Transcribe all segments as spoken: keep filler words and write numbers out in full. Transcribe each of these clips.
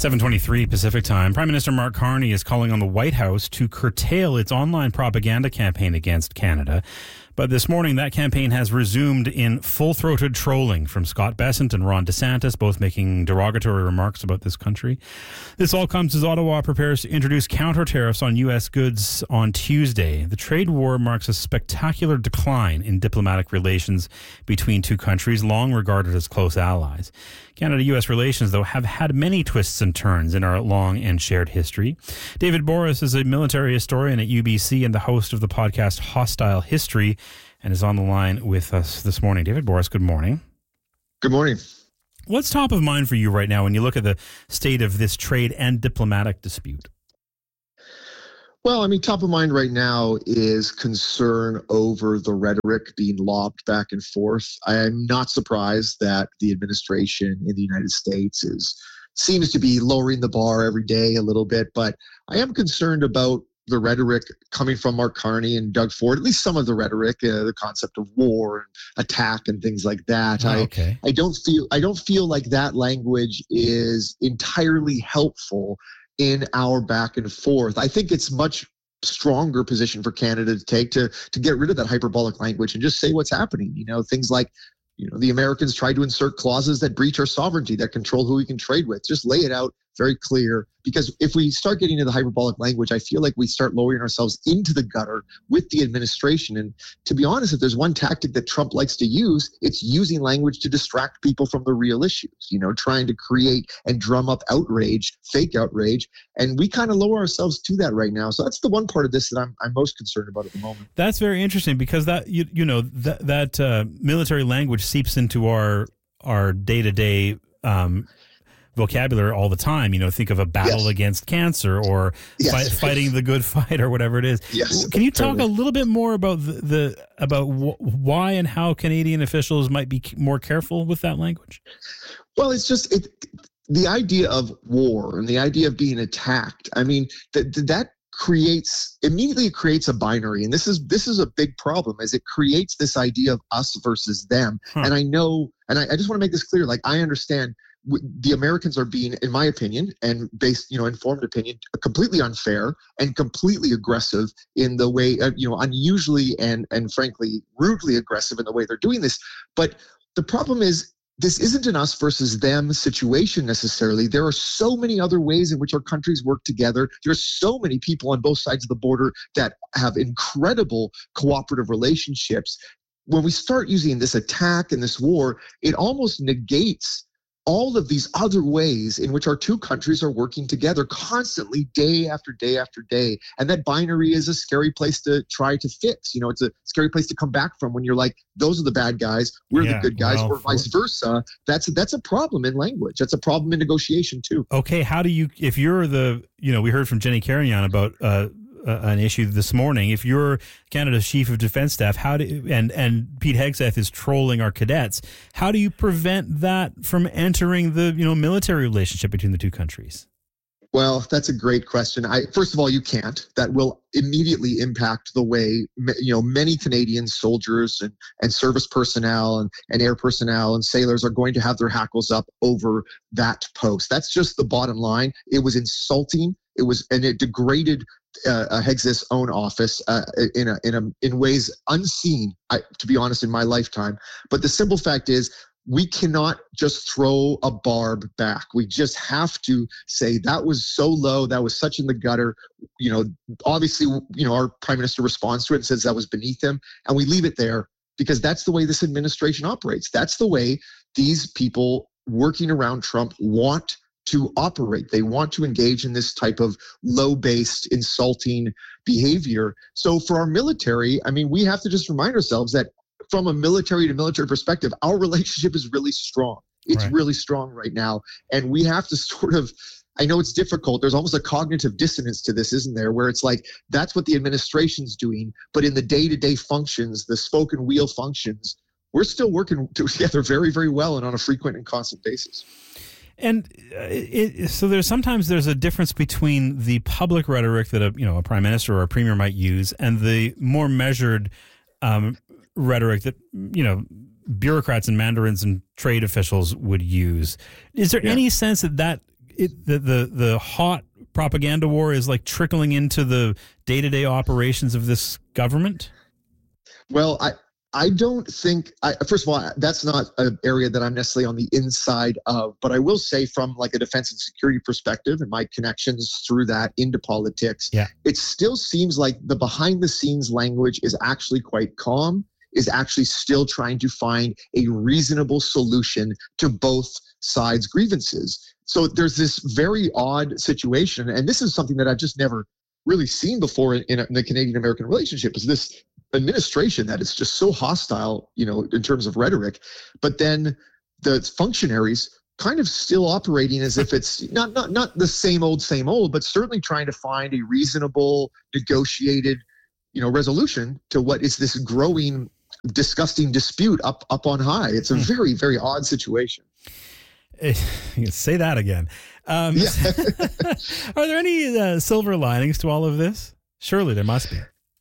seven twenty-three Pacific Time. Prime Minister Mark Carney is calling on the White House to curtail its online propaganda campaign against Canada. But this morning, that campaign has resumed in full-throated trolling from Scott Bessent and Ron DeSantis, both making derogatory remarks about this country. This all comes as Ottawa prepares to introduce counter tariffs on U S goods on Tuesday. The trade war marks a spectacular decline in diplomatic relations between two countries, long regarded as close allies. Canada-U S relations, though, have had many twists and turns in our long and shared history. David Borys is a military historian at U B C and the host of the podcast Hostile History, and is on the line with us this morning. David Borys, good morning. Good morning. What's top of mind for you right now when you look at the state of this trade and diplomatic dispute? Well, I mean, top of mind right now is concern over the rhetoric being lobbed back and forth. I am not surprised that the administration in the United States is seems to be lowering the bar every day a little bit, but I am concerned about the rhetoric coming from Mark Carney and Doug Ford, at least some of the rhetoric, uh, the concept of war and attack and things like that. Oh, okay. I, I don't feel I don't feel like that language is entirely helpful in our back and forth. I think it's much stronger position for Canada to take to to get rid of that hyperbolic language and just say what's happening. You know, things like, you know, the Americans tried to insert clauses that breach our sovereignty, that control who we can trade with. Just lay it out very clear, because if we start getting into the hyperbolic language, I feel like we start lowering ourselves into the gutter with the administration. And to be honest, if there's one tactic that Trump likes to use, it's using language to distract people from the real issues, you know, trying to create and drum up outrage, fake outrage. And we kind of lower ourselves to that right now. So that's the one part of this that I'm, I'm most concerned about at the moment. That's very interesting, because that, you, you know, that, that uh, military language seeps into our, our day-to-day um vocabulary all the time. You know, think of a battle yes. against cancer, or yes. fight, fighting the good fight, or whatever it is. Yes. Can you talk totally. a little bit more about the, the about wh- why and how Canadian officials might be more careful with that language? Well, it's just it, the idea of war and the idea of being attacked. I mean, that that creates immediately it creates a binary, and this is this is a big problem, as it creates this idea of us versus them. Huh. And I know, and I, I just want to make this clear. Like, I understand the Americans are being, in my opinion, and based, you know, informed opinion, completely unfair and completely aggressive in the way, uh, you know, unusually and and frankly rudely aggressive in the way they're doing this. But the problem is, this isn't an us versus them situation necessarily. There are so many other ways in which our countries work together. There are so many people on both sides of the border that have incredible cooperative relationships. When we start using this attack and this war, it almost negates all of these other ways in which our two countries are working together constantly, day after day after day. And that binary is a scary place to try to fix. You know, it's a scary place to come back from when you're like, those are the bad guys, we're yeah, the good guys, well, or vice versa. That's that's a problem in language. That's a problem in negotiation too. Okay, how do you, if you're the, you know, we heard from Jenny Carignan about uh, uh, an issue this morning. If you're Canada's Chief of Defence Staff, how do and and Pete Hegseth is trolling our cadets, how do you prevent that from entering the, you know, military relationship between the two countries? Well, that's a great question. I, first of all, you can't. That will immediately impact the way, you know, many Canadian soldiers and, and service personnel and, and air personnel and sailors are going to have their hackles up over that post. That's just the bottom line. It was insulting. It was, and it degraded uh, Hegseth's own office uh, in a, in a, in ways unseen, I, to be honest, in my lifetime. But the simple fact is, we cannot just throw a barb back. We just have to say that was so low, that was such in the gutter. You know, obviously, you know, our prime minister responds to it and says that was beneath him, and we leave it there, because that's the way this administration operates. That's the way these people working around Trump want to operate. They want to engage in this type of low-based, insulting behavior. So for our military, I mean, we have to just remind ourselves that from a military to military perspective, our relationship is really strong. It's right. really strong right now. And we have to sort of, I know it's difficult. There's almost a cognitive dissonance to this, isn't there? Where it's like, that's what the administration's doing. But in the day-to-day functions, the spoken wheel functions, we're still working together very, very well and on a frequent and constant basis. And it, so there's sometimes there's a difference between the public rhetoric that a, you know, a prime minister or a premier might use and the more measured um, rhetoric that, you know, bureaucrats and mandarins and trade officials would use. Is there yeah. any sense that that it, the, the, the hot propaganda war is like trickling into the day-to-day operations of this government? Well, I, I don't think, I, first of all, that's not an area that I'm necessarily on the inside of, but I will say from like a defense and security perspective and my connections through that into politics, yeah. it still seems like the behind the scenes language is actually quite calm, is actually still trying to find a reasonable solution to both sides' grievances. So there's this very odd situation, and this is something that I've just never really seen before in, in the Canadian-American relationship, is this administration that is just so hostile, you know, in terms of rhetoric, but then the functionaries kind of still operating as if it's not not not the same old, same old, but certainly trying to find a reasonable, negotiated, you know, resolution to what is this growing, disgusting dispute up up on high. It's a very, very odd situation. Say that again. Um, yeah. Are there any uh, silver linings to all of this? Surely there must be.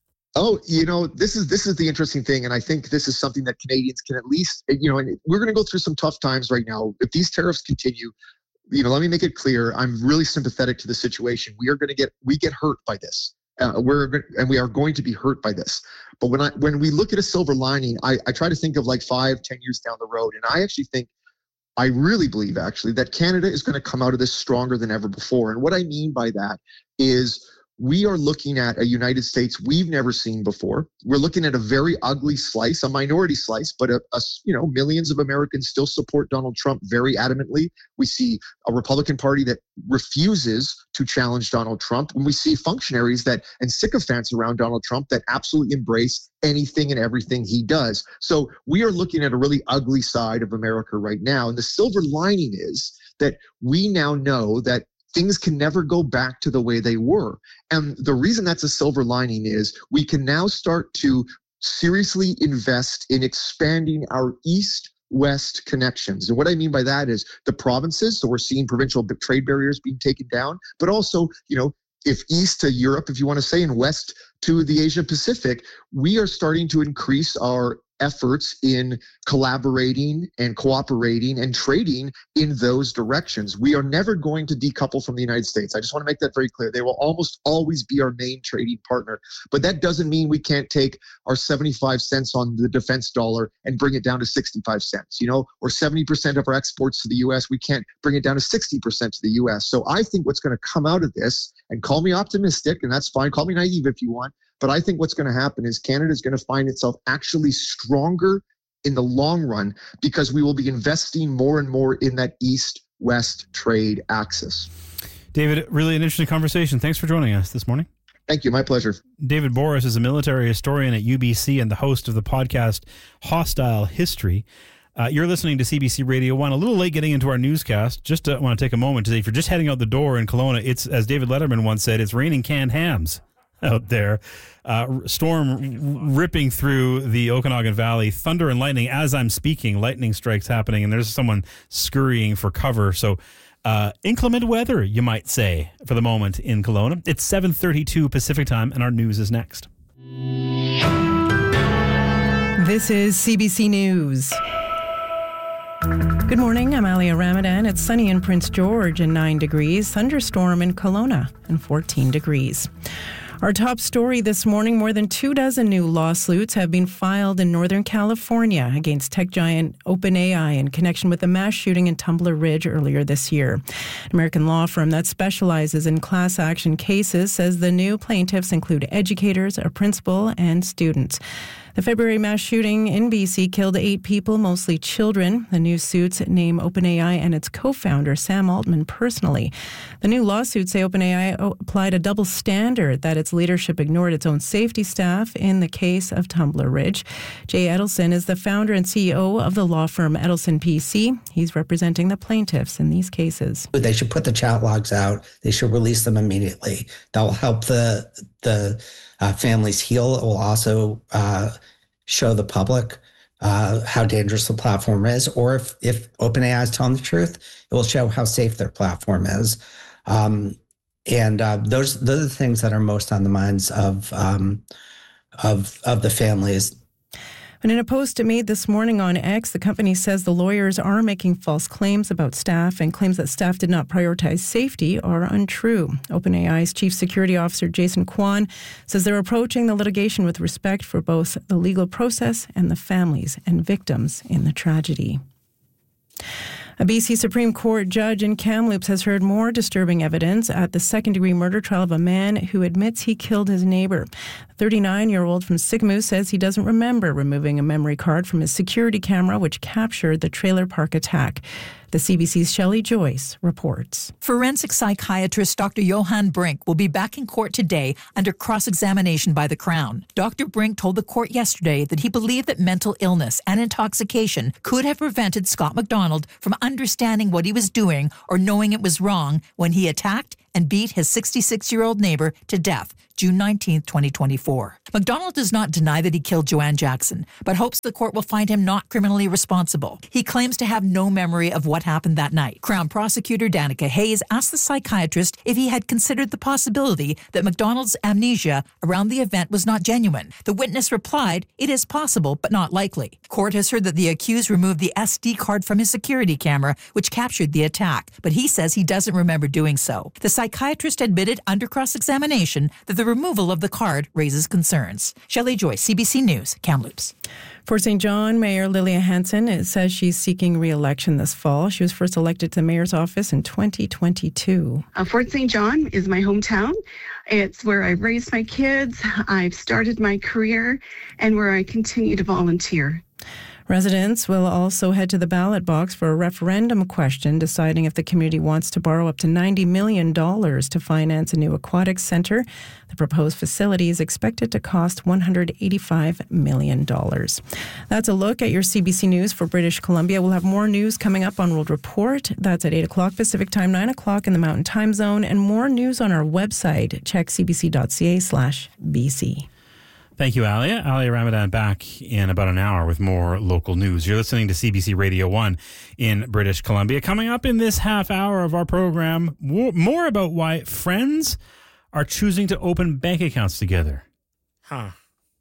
Oh, you know, this is this is the interesting thing, and I think this is something that Canadians can at least, you know, and we're going to go through some tough times right now. If these tariffs continue, you know, let me make it clear, I'm really sympathetic to the situation. We are going to get we get hurt by this. Uh, we're and we are going to be hurt by this. But when I when we look at a silver lining, I, I try to think of like five, ten years down the road, and I actually think. I really believe, actually, that Canada is going to come out of this stronger than ever before. And what I mean by that is we are looking at a United States we've never seen before. We're looking at a very ugly slice, a minority slice, but a, a, you know, millions of Americans still support Donald Trump very adamantly. We see a Republican Party that refuses to challenge Donald Trump. And we see functionaries that and sycophants around Donald Trump that absolutely embrace anything and everything he does. So we are looking at a really ugly side of America right now. And the silver lining is that we now know that things can never go back to the way they were. And the reason that's a silver lining is we can now start to seriously invest in expanding our east-west connections. And what I mean by that is the provinces, so we're seeing provincial trade barriers being taken down, but also, you know, if east to Europe, if you want to say, and west to the Asia Pacific, we are starting to increase our efforts in collaborating and cooperating and trading in those directions. We are never going to decouple from the United States. I just want to make that very clear. They will almost always be our main trading partner. But that doesn't mean we can't take our seventy-five cents on the defense dollar and bring it down to sixty-five cents, you know, or seventy percent of our exports to the U S, we can't bring it down to sixty percent to the U S. So I think what's going to come out of this, and call me optimistic, and that's fine, call me naive if you want, but I think what's going to happen is Canada is going to find itself actually stronger in the long run because we will be investing more and more in that east-west trade axis. David, really an interesting conversation. Thanks for joining us this morning. Thank you. My pleasure. David Borys is a military historian at U B C and the host of the podcast Hostile History. Uh, you're listening to C B C Radio one. A little late getting into our newscast. Just uh, want to take a moment to say, if you're just heading out the door in Kelowna, it's, as David Letterman once said, it's raining canned hams out there. Uh, storm ripping through the Okanagan Valley. Thunder and lightning as I'm speaking. Lightning strikes happening, and there's someone scurrying for cover. So uh, inclement weather, you might say, for the moment in Kelowna. It's seven thirty-two Pacific time, and our news is next. This is C B C News. Good morning, I'm Alia Ramadan. It's sunny in Prince George and nine degrees, thunderstorm in Kelowna and fourteen degrees. Our top story this morning, more than two dozen new lawsuits have been filed in Northern California against tech giant OpenAI in connection with the mass shooting in Tumbler Ridge earlier this year. An American law firm that specializes in class action cases says the new plaintiffs include educators, a principal, and students. The February mass shooting in B C killed eight people, mostly children. The new suits name OpenAI and its co-founder, Sam Altman, personally. The new lawsuits say OpenAI applied a double standard, that its leadership ignored its own safety staff in the case of Tumbler Ridge. Jay Edelson is the founder and C E O of the law firm Edelson P C. He's representing the plaintiffs in these cases. They should put the chat logs out. They should release them immediately. That will help the the uh, families heal. It will also uh, show the public uh, how dangerous the platform is, or if, if OpenAI is telling the truth, it will show how safe their platform is. Um, and uh, those, those are the things that are most on the minds of um, of of the families. And in a post it made this morning on X, the company says the lawyers are making false claims about staff, and claims that staff did not prioritize safety are untrue. OpenAI's Chief Security Officer Jason Kwan says they're approaching the litigation with respect for both the legal process and the families and victims in the tragedy. A B C Supreme Court judge in Kamloops has heard more disturbing evidence at the second-degree murder trial of a man who admits he killed his neighbor. The thirty-nine-year-old from Sigamoo says he doesn't remember removing a memory card from his security camera, which captured the trailer park attack. The C B C's Shelley Joyce reports. Forensic psychiatrist Doctor Johan Brink will be back in court today under cross-examination by the Crown. Doctor Brink told the court yesterday that he believed that mental illness and intoxication could have prevented Scott MacDonald from understanding what he was doing or knowing it was wrong when he attacked and beat his sixty-six-year-old neighbor to death June nineteenth, twenty twenty-four. MacDonald does not deny that he killed Joanne Jackson, but hopes the court will find him not criminally responsible. He claims to have no memory of what happened that night. Crown Prosecutor Danica Hayes asked the psychiatrist if he had considered the possibility that MacDonald's amnesia around the event was not genuine. The witness replied, "It is possible, but not likely." Court has heard that the accused removed the S D card from his security camera, which captured the attack, but he says he doesn't remember doing so. The psychiatrist admitted under cross-examination that the removal of the card raises concerns. Shelley Joyce, C B C News, Kamloops. Fort Saint John Mayor Lilia Hansen says she's seeking re-election this fall. She was first elected to the mayor's office in twenty twenty-two. Uh, Fort Saint John is my hometown. It's where I've raised my kids, I've started my career, and where I continue to volunteer. Residents will also head to the ballot box for a referendum question deciding if the community wants to borrow up to ninety million dollars to finance a new aquatic centre. The proposed facility is expected to cost one hundred eighty-five million dollars. That's a look at your C B C News for British Columbia. We'll have more news coming up on World Report. That's at eight o'clock Pacific Time, nine o'clock in the Mountain Time Zone, and more news on our website. Check cbc.ca slash BC. Thank you, Alia. Alia Ramadan back in about an hour with more local news. You're listening to C B C Radio one in British Columbia. Coming up in this half hour of our program, more about why friends are choosing to open bank accounts together. Huh.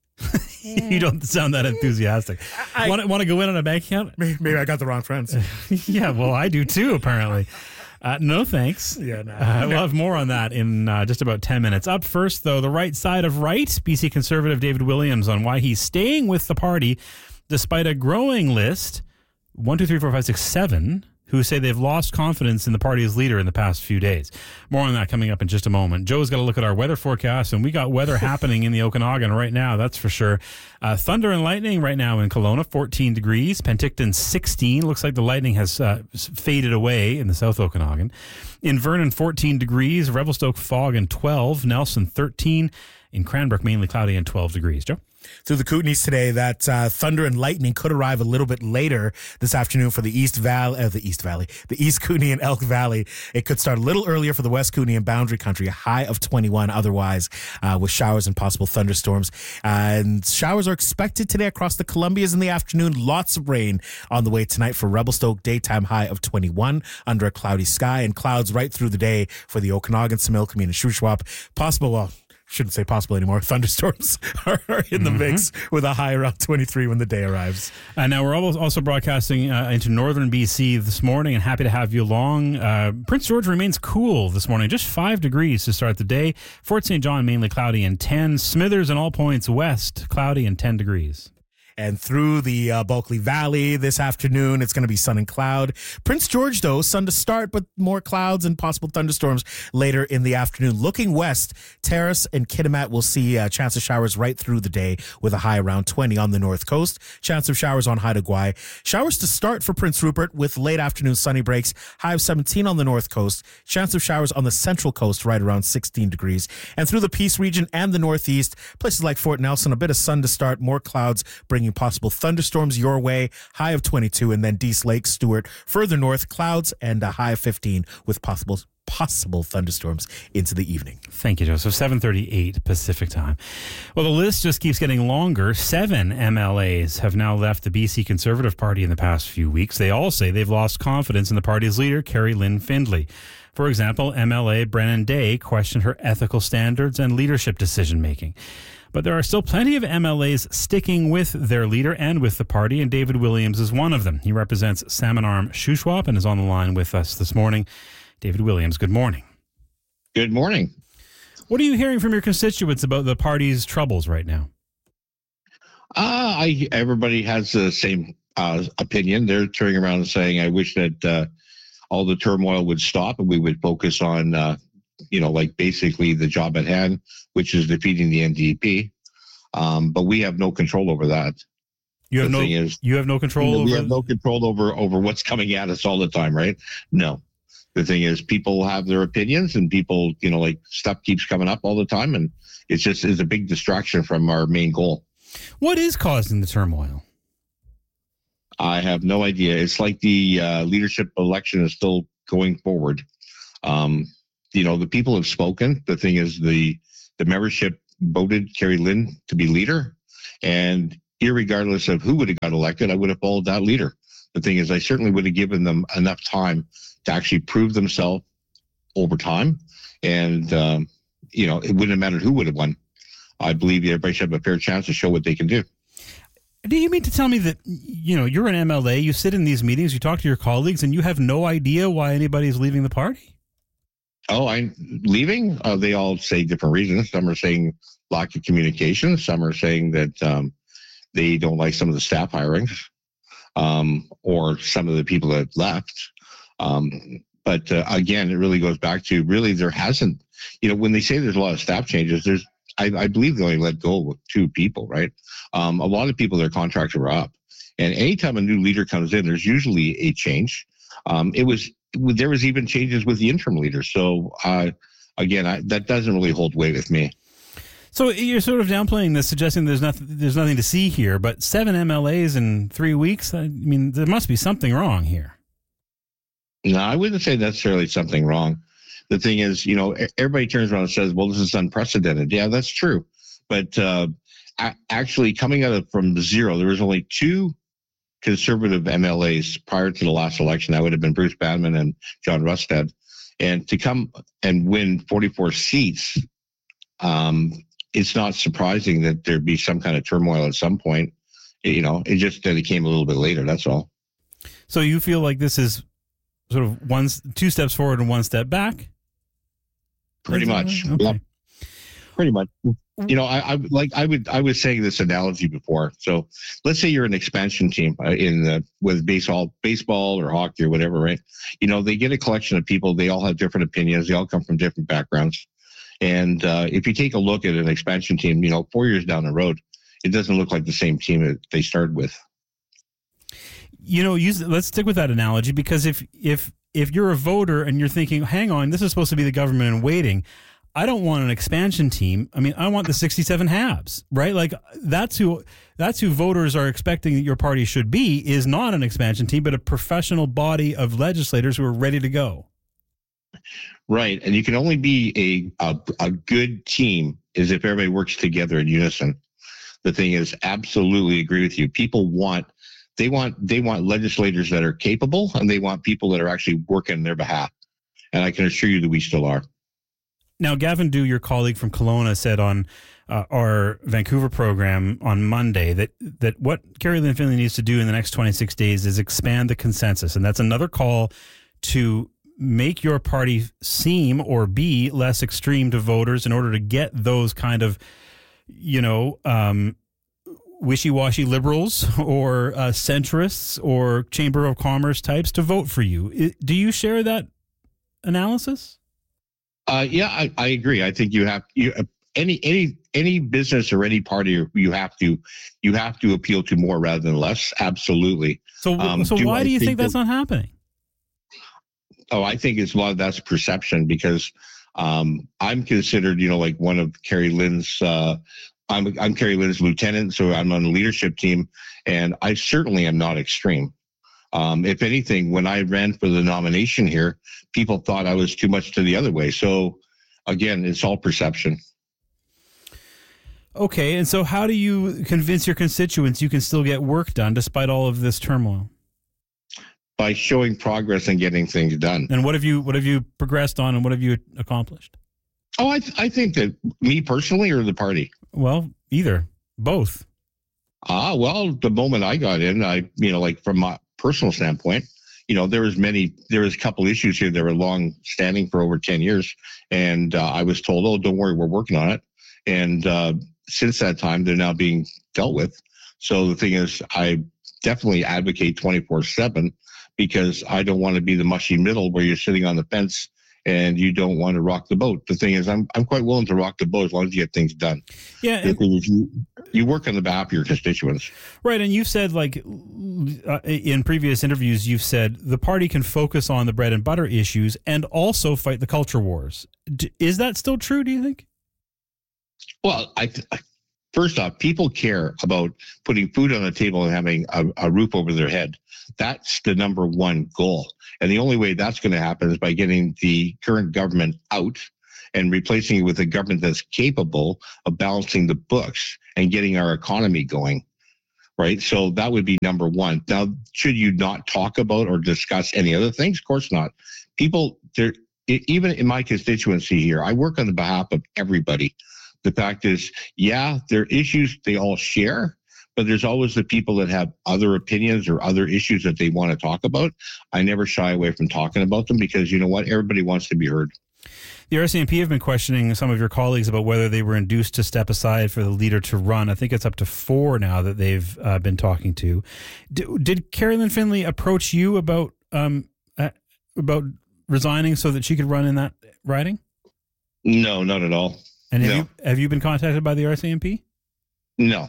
You don't sound that enthusiastic. I, want, to, want to go in on a bank account? Maybe I got the wrong friends. Yeah, well, I do too, apparently. Uh, no thanks. Yeah, no. Uh, we'll have more on that in uh, just about ten minutes. Up first, though, the right side of right, B C Conservative David Williams on why he's staying with the party despite a growing list, one, two, three, four, five, six, seven, who say they've lost confidence in the party's leader in the past few days. More on that coming up in just a moment. Joe's got to look at our weather forecast, and we got weather happening in the Okanagan right now, that's for sure. Uh, thunder and lightning right now in Kelowna, fourteen degrees. Penticton, sixteen. Looks like the lightning has uh, faded away in the South Okanagan. In Vernon, fourteen degrees. Revelstoke, fog and twelve. Nelson, thirteen. In Cranbrook, mainly cloudy and twelve degrees. Joe? Through the Kootenays today, that uh, thunder and lightning could arrive a little bit later this afternoon for the East Valley, uh, the East Valley, the East Kootenay and Elk Valley. It could start a little earlier for the West Kootenay and Boundary Country, a high of twenty-one otherwise, uh, with showers and possible thunderstorms. Uh, and showers are expected today across the Columbias in the afternoon. Lots of rain on the way tonight for Revelstoke, daytime high of twenty-one under a cloudy sky, and clouds right ththrough the day for the Okanagan, Similkameen, and Shuswap. Possible, well, shouldn't say possible anymore. Thunderstorms are in the mm-hmm. mix with a high around twenty-three when the day arrives. Uh, now, we're also broadcasting uh, into northern B C this morning, and happy to have you along. Uh, Prince George remains cool this morning, just five degrees to start the day. Fort Saint John, mainly cloudy and ten. Smithers and all points west, cloudy and ten degrees. And through the uh, Bulkley Valley this afternoon, it's going to be sun and cloud. Prince George, though, sun to start, but more clouds and possible thunderstorms later in the afternoon. Looking west, Terrace and Kitimat will see a chance of showers right through the day with a high around twenty on the north coast. Chance of showers on Haida Gwaii. Showers to start for Prince Rupert with late afternoon sunny breaks. High of seventeen on the north coast. Chance of showers on the central coast right around sixteen degrees. And through the Peace region and the northeast, places like Fort Nelson, a bit of sun to start, more clouds bringing possible thunderstorms your way, high of twenty-two, and then Dease Lake, Stewart, further north, clouds and a high of fifteen with possible possible thunderstorms into the evening. Thank you, Joseph. seven thirty-eight Pacific time. Well, the list just keeps getting longer. Seven M L As have now left the B C Conservative Party in the past few weeks. They all say they've lost confidence in the party's leader, Carrie Lynn Findlay. For example, M L A Brennan Day questioned her ethical standards and leadership decision-making. But there are still plenty of M L As sticking with their leader and with the party, and David Williams is one of them. He represents Salmon Arm Shuswap and is on the line with us this morning. David Williams, good morning. Good morning. What are you hearing from your constituents about the party's troubles right now? Uh, I everybody has the same uh, opinion. They're turning around and saying, I wish that uh, all the turmoil would stop and we would focus on, uh, you know, like basically the job at hand, which is defeating the N D P. Um, but we have no control over that. You have the no. Thing is, you have no control. We over have no control over over what's coming at us all the time, right? No. The thing is, people have their opinions, and people, you know, like stuff keeps coming up all the time, and it's just is a big distraction from our main goal. What is causing the turmoil? I have no idea. It's like the uh, leadership election is still going forward. Um, you know, the people have spoken. The thing is, the the membership voted Carrie Lynn to be leader, and irregardless of who would have got elected, I would have followed that leader. The thing is, I certainly would have given them enough time to actually prove themselves over time. And, um, you know, it wouldn't have mattered who would have won. I believe everybody should have a fair chance to show what they can do. Do you mean to tell me that, you know, you're an M L A, you sit in these meetings, you talk to your colleagues, and you have no idea why anybody's leaving the party? Oh, I'm leaving? Uh, they all say different reasons. Some are saying lack of communication. Some are saying that um, they don't like some of the staff hirings um, or some of the people that left. Um, but uh, again, it really goes back to really there hasn't, you know, when they say there's a lot of staff changes, there's, I, I believe they only let go of two people, right? Um, a lot of people, their contracts were up. And anytime a new leader comes in, there's usually a change. Um, it was, there was even changes with the interim leader. So uh, again, I, that doesn't really hold weight with me. So you're sort of downplaying this, suggesting there's nothing, there's nothing to see here, but seven M L As in three weeks? I mean, there must be something wrong here. No, I wouldn't say necessarily something wrong. The thing is, you know, everybody turns around and says, well, this is unprecedented. Yeah, that's true. But uh, a- actually coming out of from zero, there was only two conservative M L As prior to the last election. That would have been Bruce Banman and John Rustad. And to come and win forty-four seats, um, it's not surprising that there'd be some kind of turmoil at some point. You know, it just that it came a little bit later. That's all. So you feel like this is sort of one, two steps forward and one step back? Pretty much. Okay. Yeah. Pretty much. You know, I, I like I would I was saying this analogy before. So let's say you're an expansion team uh, in the with baseball, baseball or hockey or whatever, right? You know, they get a collection of people. They all have different opinions. They all come from different backgrounds. And uh, if you take a look at an expansion team, you know, four years down the road, it doesn't look like the same team that they started with. You know, use, let's stick with that analogy, because if if if you're a voter and you're thinking, hang on, this is supposed to be the government in waiting, I don't want an expansion team. I mean, I want the sixty-seven Habs, right? Like that's who that's who voters are expecting that your party should be, is not an expansion team, but a professional body of legislators who are ready to go. Right. And you can only be a, a, a good team is if everybody works together in unison. The thing is, absolutely agree with you. People want They want they want legislators that are capable, and they want people that are actually working on their behalf. And I can assure you that we still are. Now, Gavin Dew, your colleague from Kelowna, said on uh, our Vancouver program on Monday that that what Carrie Lynn Finlay needs to do in the next twenty-six days is expand the consensus. And that's another call to make your party seem or be less extreme to voters in order to get those kind of, you know, um, wishy-washy liberals or uh, centrists or Chamber of Commerce types to vote for you. I, do you share that analysis? Uh, yeah, I, I agree. I think you have you, any any any business or any party you have to you have to appeal to more rather than less. Absolutely. So um, so do why I do you think, think that's that, not happening? Oh, I think it's a lot of that's perception, because um, I'm considered, you know, like one of Carrie Lynn's. Uh, I'm I'm Carrie Lynn's lieutenant, so I'm on the leadership team, and I certainly am not extreme. Um, if anything, when I ran for the nomination here, people thought I was too much to the other way. So, again, it's all perception. Okay, and so how do you convince your constituents you can still get work done despite all of this turmoil? by showing progress and getting things done. And what have you what have you progressed on, and what have you accomplished? Oh, I th- I think that me personally or the party? Well, either, both. Ah, well, the moment I got in, I you know, like from my personal standpoint, you know, there was many, there was a couple issues here that were long standing for over ten years. And uh, I was told, oh, don't worry, we're working on it. And uh, since that time, they're now being dealt with. So the thing is, I definitely advocate twenty-four seven because I don't want to be the mushy middle where you're sitting on the fence and you don't want to rock the boat. The thing is, I'm I'm quite willing to rock the boat as long as you get things done. Yeah. The thing is, you, you work on the behalf of your constituents. Right. And you've said, like, uh, in previous interviews, you've said the party can focus on the bread and butter issues and also fight the culture wars. D- is that still true, do you think? Well, I, th- first off, people care about putting food on the table and having a, a roof over their head. That's the number one goal. And the only way that's going to happen is by getting the current government out and replacing it with a government that's capable of balancing the books and getting our economy going, right? So that would be number one. Now, should you not talk about or discuss any other things? Of course not. People, there, even in my constituency here, I work on the behalf of everybody. The fact is, yeah, there are issues they all share, but there's always the people that have other opinions or other issues that they want to talk about. I never shy away from talking about them because, you know what, everybody wants to be heard. The R C M P have been questioning some of your colleagues about whether they were induced to step aside for the leader to run. I think it's up to four now that they've uh, been talking to. D- did Carolyn Finley approach you about um, uh, about resigning so that she could run in that riding? No, not at all. And have no. you have you been contacted by the R C M P? No.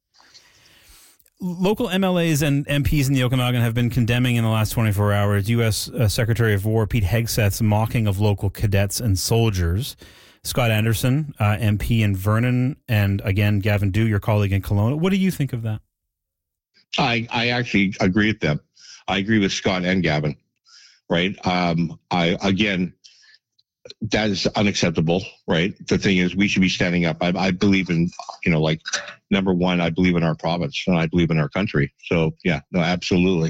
Local M L As and M Ps in the Okanagan have been condemning in the last twenty-four hours U S Uh, Secretary of War Pete Hegseth's mocking of local cadets and soldiers. Scott Anderson, uh, M P in Vernon, and again, Gavin Dew, your colleague in Kelowna. What do you think of that? I, I actually agree with them. I agree with Scott and Gavin, right? Um, I again, that is unacceptable, right? The thing is, we should be standing up. I, I believe in, you know, like, number one, I believe in our province and I believe in our country. So, yeah, no, absolutely.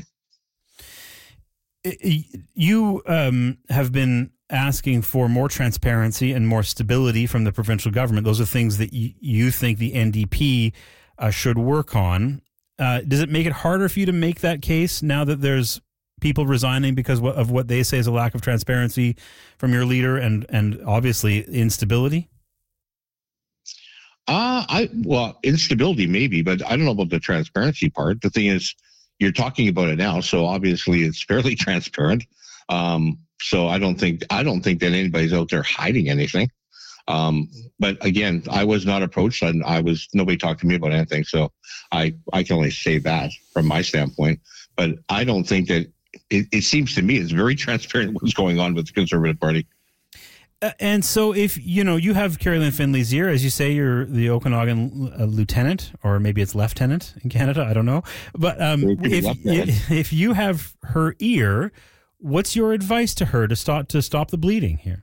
You um, have been asking for more transparency and more stability from the provincial government. Those are things that y- you think the N D P uh, should work on. Uh, does it make it harder for you to make that case now that there's people resigning because of what they say is a lack of transparency from your leader and, and obviously instability? Uh, I well, instability maybe, but I don't know about the transparency part. The thing is, you're talking about it now, so obviously it's fairly transparent. Um, so I don't think I don't think that anybody's out there hiding anything. Um, but again, I was not approached, and I was nobody talked to me about anything. So I I can only say that from my standpoint. But I don't think that it, it seems to me it's very transparent what's going on with the Conservative Party. Uh, and so if, you know, you have Carolyn Finley's ear, as you say, you're the Okanagan uh, lieutenant, or maybe it's lieutenant in Canada, I don't know. But um, if, if if you have her ear, what's your advice to her to stop to stop the bleeding here?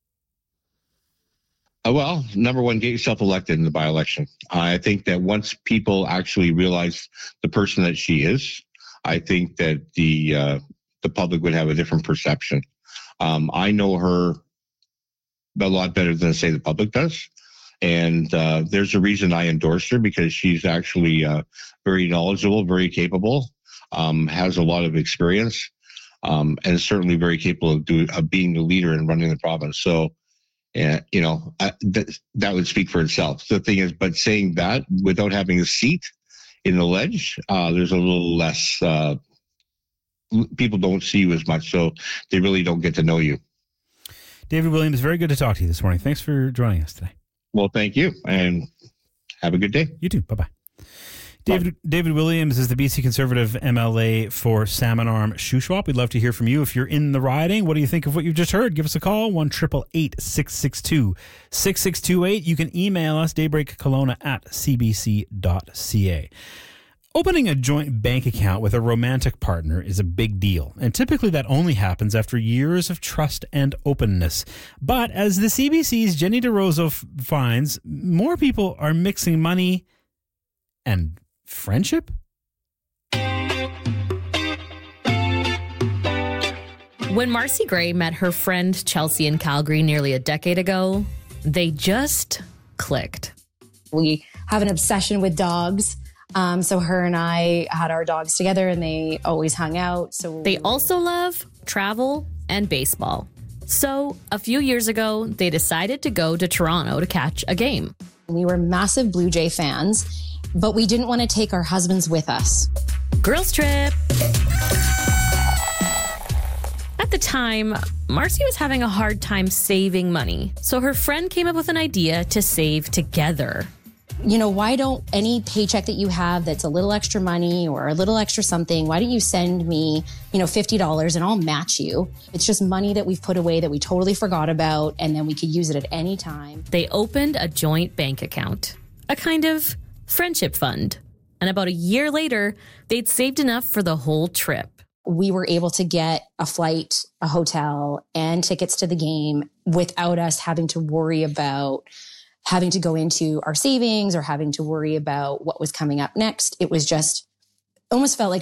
Uh, well, number one, get yourself elected in the by-election. I think that once people actually realize the person that she is, I think that the uh, the public would have a different perception. Um, I know her a lot better than, say, the public does. And uh, there's a reason I endorsed her, because she's actually uh, very knowledgeable, very capable, um, has a lot of experience, um, and certainly very capable of, do, of being the leader and running the province. So, uh, you know, I, th- that would speak for itself. The thing is, but saying that without having a seat in the ledge, uh, there's a little less, uh, people don't see you as much, so they really don't get to know you. David Williams, very good to talk to you this morning. Thanks for joining us today. Well, thank you, and have a good day. You too. Bye-bye. David David Williams is the B C Conservative M L A for Salmon Arm Shuswap. We'd love to hear from you. If you're in the riding, what do you think of what you've just heard? Give us a call, one eight eight eight, six six two, six six two eight. You can email us, daybreakkelowna at c b c dot c a. Opening a joint bank account with a romantic partner is a big deal, and typically that only happens after years of trust and openness. But as the C B C's Jenny DeRosa f- finds, more people are mixing money and friendship? When Marcy Gray met her friend Chelsea in Calgary nearly a decade ago, they just clicked. We have an obsession with dogs. Um, so her and I had our dogs together and they always hung out. So they also love travel and baseball. So a few years ago, they decided to go to Toronto to catch a game. We were massive Blue Jay fans, but we didn't want to take our husbands with us. Girls trip. At the time, Marcy was having a hard time saving money. So her friend came up with an idea to save together. You know, why don't any paycheck that you have that's a little extra money or a little extra something, why don't you send me, you know, fifty dollars and I'll match you? It's just money that we've put away that we totally forgot about, and then we could use it at any time. They opened a joint bank account, a kind of friendship fund. And about a year later, they'd saved enough for the whole trip. We were able to get a flight, a hotel, and tickets to the game without us having to worry about having to go into our savings or having to worry about what was coming up next. It was just almost felt like